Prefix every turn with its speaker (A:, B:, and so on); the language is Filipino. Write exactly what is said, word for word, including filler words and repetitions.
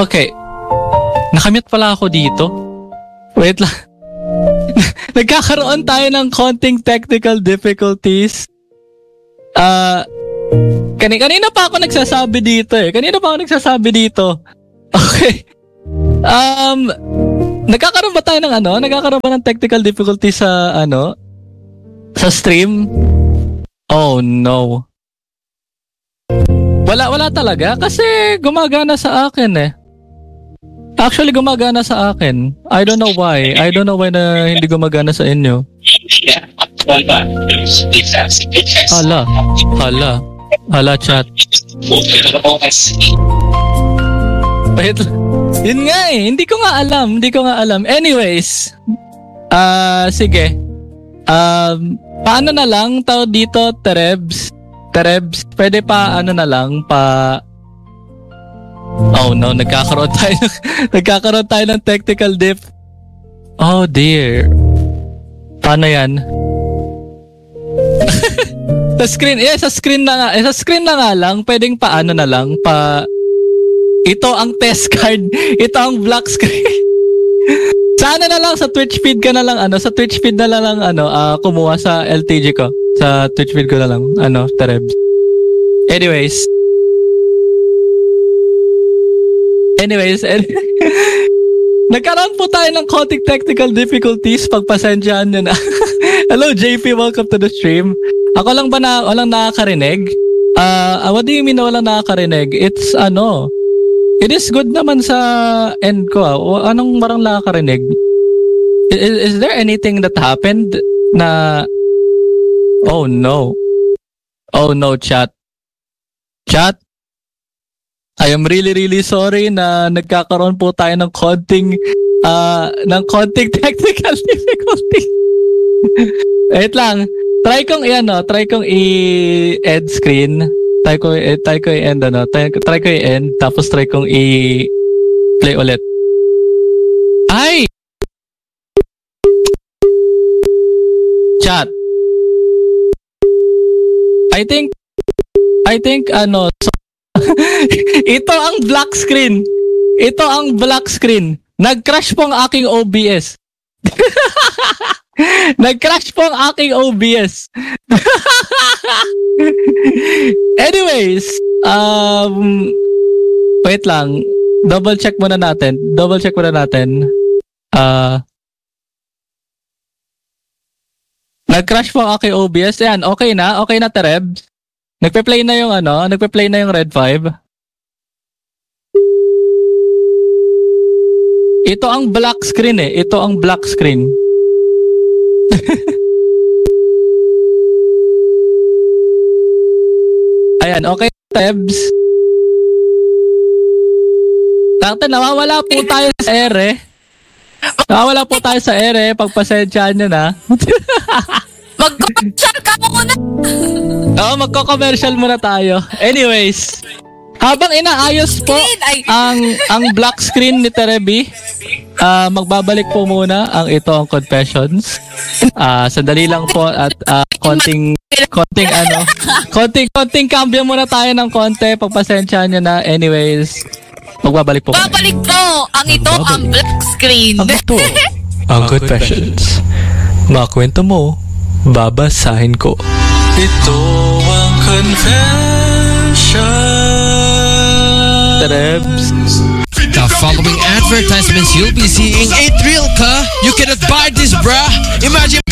A: Okay. Nakamute pala ako dito. Wait lang. Nagkakaroon tayo ng konting technical difficulties. Ah, uh, kani kanina pa ako nagsasabi dito eh. Kanina pa ako nagsasabi dito. Okay. Um, nagkakaroon ba tayo ng ano? Nagkakaroon ba ng technical difficulties sa ano? Sa stream? Oh no. Wala wala talaga kasi gumagana sa akin eh. Actually gumagana sa akin. I don't know why. I don't know why na hindi gumagana sa inyo. Hala. Hala. Hala chat. Wait. Yun nga eh. Hindi ko nga alam. Hindi ko nga alam. Anyways. Ah, uh, sige. Um, paano na lang tawag dito, Terebs? Terebs, pwede pa ano na lang pa. Oh no, nagkakaroon tayo nagkakaroon tayo ng technical diff. Oh dear. Paano yan? Sa screen, eh sa screen na nga, eh, sa screen na nga lang, pwedeng pa ano na lang pa. Ito ang test card. Ito ang black screen. Sana na lang sa Twitch feed ka na lang ano, sa Twitch feed na lang ano, uh, kumuha sa L T G ko. Sa Twitch feed ko na lang, ano, Terebs. Anyways. Anyways, and nagkaroon po tayo ng konting technical difficulties. Pagpasensyahan nyo na. Hello, J P. Welcome to the stream. Ako lang ba na, walang nakakarinig? Uh, uh, what do you mean na walang nakakarinig? It's, ano, it is good naman sa end ko. Ah. Anong marang nakakarinig? Is, is there anything that happened na... Oh no. Oh no, chat. Chat. I am really really sorry na nagkakaroon po tayo ng konting uh, ng konting technical difficulty. Wait lang. Try kong iyan no, try kong i-end screen. Try ko eh, try ko i-end ano, try, try ko i-end tapos try kong i-play ulit. Ay. Chat. I think I think ano so, ito ang black screen. Ito ang black screen. Nag-crash po ang aking O B S. Nag-crash po ang aking O B S. Anyways, um wait lang. Double check muna natin. Double check muna natin. Uh Nag-crash po ang aking O B S. Ayan, okay na. Okay na, Terebs. Nagpe-play na yung ano, nagpe-play na yung Red five. Ito ang black screen eh. Ito ang black screen. Ayan, okay, Terebs. Dati nawawala po tayo sa ere. Nawawala po tayo sa ere. Pagpasensyahan nyo na.
B: Mag-commercial ka muna!
A: Oo, magko-commercial muna tayo. Anyways, habang inaayos po ang ang black screen ni Terebi, uh, magbabalik po muna ang ito ang confessions. Uh, sandali lang po at uh, konting konting ano, konting konting cambio muna tayo ng konti. Pagpasensyahan nyo na. Anyways, magbabalik po.
B: Babalik po ang ito ang black screen.
A: Ang ito ang confessions. Mga kwento mo, babasahin ko. Ito ang confession. Terebs.
C: The following advertisements you'll be seeing ain't real, ka? You cannot buy this, bruh. Imagine